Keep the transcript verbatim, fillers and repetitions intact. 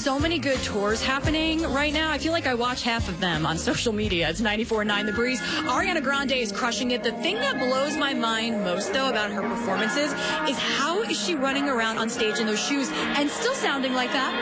so many good tours happening right now. I feel like I watch half of them on social media. It's ninety-four point nine The Breeze. Ariana Grande is crushing it. The thing that blows my mind most, though, about her performances is how is she running around on stage in those shoes and still sounding like that?